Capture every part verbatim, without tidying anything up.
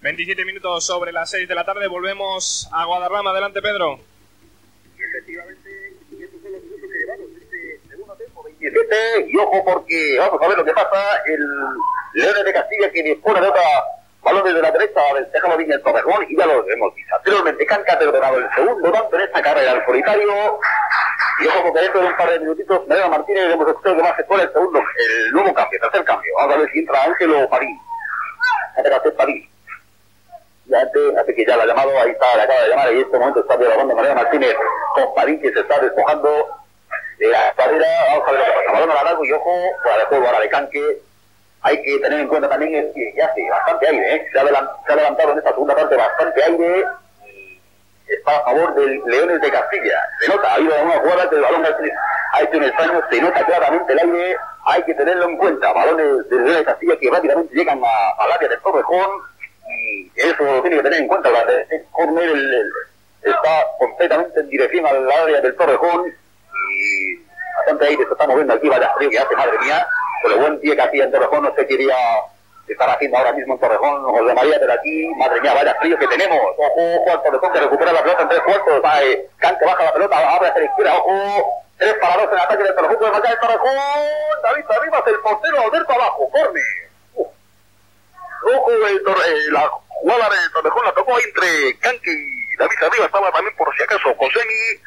veintisiete minutos sobre las seis de la tarde, volvemos a Guadarrama. Adelante, Pedro. Y efectivamente, y estos son los minutos que llevamos este segundo tiempo, veintisiete, y ojo porque vamos a ver lo que pasa. El Leones de Castilla que dispone de otra balón desde la derecha del Tejano Viña el Torrejón, y ya lo hemos visto anteriormente. Canca ha perdonado el segundo tanto en esta carrera al solitario, y ojo porque dentro de un par de minutitos Mariano Martínez hemos escuchado que más se pone el segundo, el nuevo cambio, tercer cambio. Vamos a ver si entra Ángel o París. Ángel París. Ya antes, hace que ya la ha llamado, ahí está, le acaba de llamar, y en este momento está dialogando Mariano Martínez con París, que se está despojando de la carrera. Vamos a ver lo que pasa. Balón a la largo y ojo, fuera de juego ahora de Canque. Hay que tener en cuenta también es que ya hace bastante aire, ¿eh? Se ha, se ha levantado en esta segunda parte bastante aire y está a favor del Leones de Castilla. Se nota, ha habido una jugada que el balón ha hecho un extraño, se nota claramente el aire, hay que tenerlo en cuenta. Balones del Leones de Castilla que rápidamente llegan a, al área del Torrejón, y eso tiene que tener en cuenta. El córner está completamente en dirección al área del Torrejón y bastante aire se está moviendo aquí. Vaya frío que hace, madre mía. Con el buen pie que hacía en Torrejón, no sé qué iría estar haciendo ahora mismo en Torrejón José María, pero aquí, madre mía, vaya frío que tenemos. Ojo, ojo al Torrejón que recupera la pelota en tres cuartos. Eh, Canque baja la pelota, abre hacia la izquierda. Ojo, tres para dos en ataque del Torrejón. Puede marcar el Torrejón. David Arribas, el portero, Alberto abajo. Corne. Uh. Ojo, el torre, eh, la jugada del Torrejón la tocó entre Canque y David Arribas. Estaba también, por si acaso, Josemi.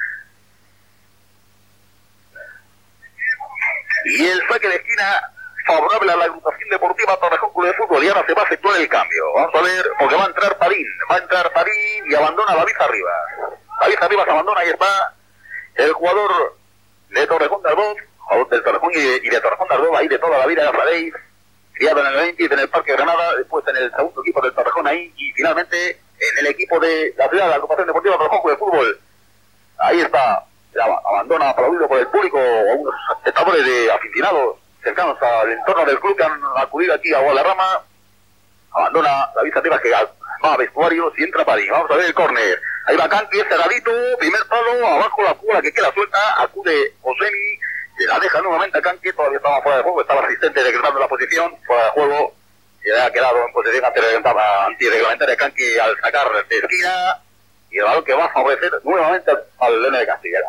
Y el saque de esquina favorable a la agrupación deportiva Torrejón Club de Fútbol, y ahora se va a efectuar el cambio. Vamos a ver, porque va a entrar Padín, va a entrar Padín y abandona a David Arribas. David Arribas abandona, ahí está el jugador de Torrejón de Arboz, jugador del Torrejón y de, y de Torrejón de Arboz, ahí de toda la vida, ya sabéis, criado en el veinte en el Parque Granada, después en el segundo equipo del Torrejón ahí, y finalmente en el equipo de la ciudad de la agrupación deportiva Torrejón Club de Fútbol. Ahí está. Abandona aplaudido por el público a unos espectadores de aficionados cercanos al entorno del club que han acudido aquí a Guadarrama. Abandona David Arribas que va a vestuarios y entra Padín. Vamos a ver el córner. Ahí va Canque, cerradito, primer palo, abajo la jugada que queda suelta, acude Josemi, se la deja nuevamente a Canque, todavía estaba fuera de juego, estaba asistente decretando la posición, fuera de juego, se ha quedado en posición antirreglamentaria Canque al sacar de esquina. Y el balón que va a favorecer nuevamente al Leones de Castilla.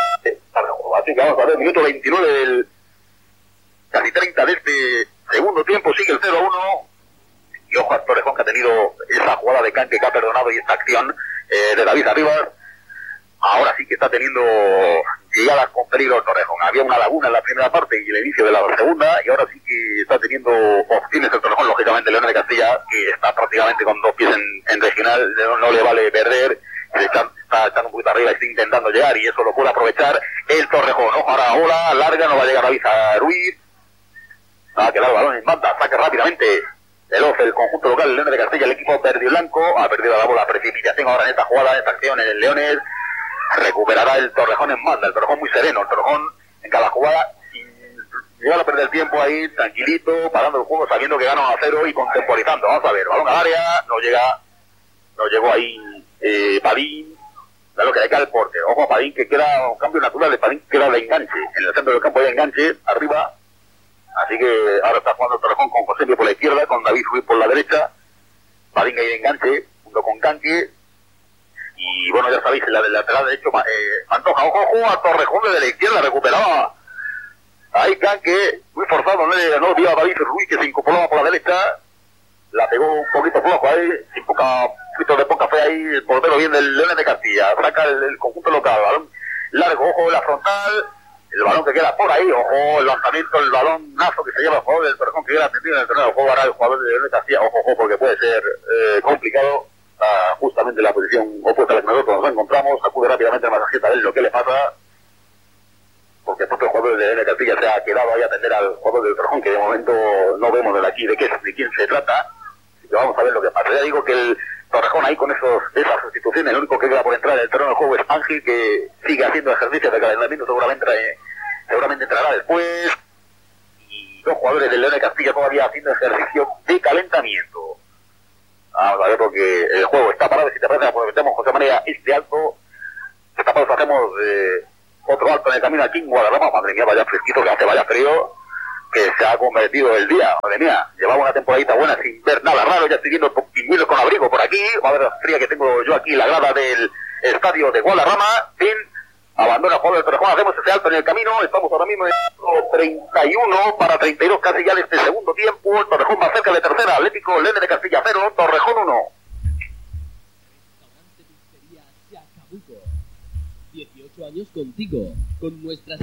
Así que vamos a ver, minuto veintinueve del casi treinta de este segundo tiempo, sigue el cero a uno. Y ojo a Torrejón que ha tenido esa jugada de Canque que ha perdonado y esta acción eh, de David Arribas. Ahora sí que está teniendo llegadas con peligro el Torrejón. Había una laguna en la primera parte y el inicio de la segunda, y ahora sí que está teniendo opciones el Torrejón, lógicamente Leones de Castilla, que está prácticamente con dos pies en, en regional, no, no le vale perder, está, está echando un poquito arriba y está intentando llegar, y eso lo puede aprovechar el Torrejón. Ojo, ahora ola larga, no va a llegar David Ruiz, va a quedar el balón en banda, saque rápidamente veloz el conjunto local, el Leones de Castilla, el equipo verde y blanco, ha perdido la bola, precipitación ahora en esta jugada, en esta acción en el Leones. Recuperará el Torrejón en banda, el Torrejón muy sereno, el Torrejón en cada jugada, sin llegar a perder tiempo ahí, tranquilito, parando el juego, sabiendo que gana a cero y contemporizando. Vamos a ver, balón al área, no llega, no llegó ahí eh, Padín, da lo que le cae el porte. Ojo a Padín que queda un cambio natural de Padín, queda de enganche, en el centro del campo hay enganche, arriba, así que ahora está jugando el Torrejón con José por la izquierda, con David Ruiz por la derecha, Padín ahí de enganche, junto con Canque. Y bueno, ya sabéis, la del lateral derecho, eh, Antoja, ojo, ojo, a Torrejón desde la izquierda, recuperaba ahí Canque, muy forzado, no, no dio a David Ruiz que se incorporaba por la derecha, la pegó un poquito flojo ahí, sin poca, un poquito de poca fe ahí, el portero bien del Leones de Castilla, saca el, el conjunto local, balón largo, ojo, la frontal, el balón que queda por ahí, ojo, el lanzamiento, el balón nazo que se lleva a jugador del Torrejón que queda atendido en el terreno de juego, ahora el jugador del Leones de Castilla, ojo, ojo, porque puede ser eh, complicado. Está justamente en la posición opuesta a la que nosotros nos encontramos, acude rápidamente a la masajeta de él lo que le pasa, porque el propio jugador de Leones de Castilla se ha quedado ahí a atender al jugador del Torrejón, que de momento no vemos de aquí de qué de quién se trata, así que vamos a ver lo que pasa. Ya digo que el Torrejón ahí con esos esas sustituciones, el único que queda por entrar en el terreno de juego es Ángel, que sigue haciendo ejercicios de calentamiento, seguramente, eh, seguramente entrará después, y dos jugadores del Leones de Castilla todavía haciendo ejercicio de calentamiento. Vamos a ver porque el juego está parado, y si te parece aprovechamos José María este alto, esta pausa hacemos eh, otro alto en el camino aquí en Guadarrama, madre mía, vaya fresquito que hace, vaya frío, que se ha convertido el día. Madre mía, llevaba una temporadita buena sin ver nada raro, ya estoy viendo pingüinos con abrigo por aquí, a ver la fría que tengo yo aquí, la grada del estadio de Guadarrama, fin, abandona el jugador del Torrejón, hacemos ese alto en el camino, estamos ahora mismo en treinta y uno para treinta y dos casi ya de este segundo tiempo, el Torrejón más cerca de tercera, Atlético Lene de Castilla cero, Torrejón uno. dieciocho años contigo, con nuestras...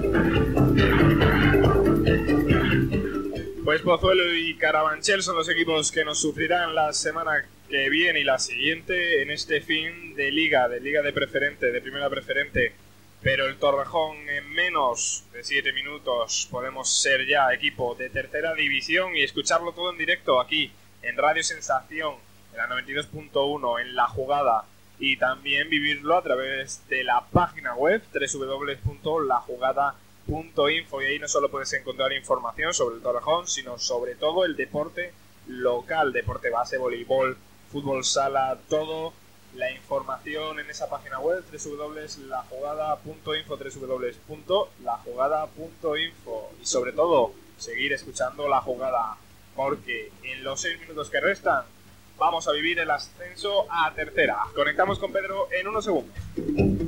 Pues Pozuelo y Carabanchel son los equipos que nos sufrirán la semana que viene y la siguiente en este fin de liga, de liga de preferente, de primera preferente. Pero el Torrejón en menos de siete minutos podemos ser ya equipo de tercera división y escucharlo todo en directo aquí en Radio Sensación, en la noventa y dos punto uno, en La Jugada. Y también vivirlo a través de la página web doble u doble u doble u punto la jugada punto info, y ahí no solo puedes encontrar información sobre el Torrejón, sino sobre todo el deporte local, deporte base, voleibol, fútbol sala, todo la información en esa página web doble u doble u doble u punto la jugada punto info, doble u doble u doble u punto la jugada punto info, y sobre todo seguir escuchando La Jugada, porque en los seis minutos que restan vamos a vivir el ascenso a tercera. Conectamos con Pedro en unos segundos.